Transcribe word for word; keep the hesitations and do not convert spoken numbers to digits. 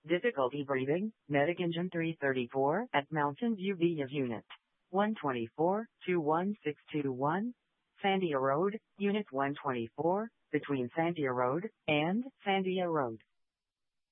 Difficulty breathing, Medic Engine three thirty-four at Mountain View B of Unit one twenty-four, two one six two one, Sandia Road, Unit one twenty-four, between Sandia Road and Sandia Road.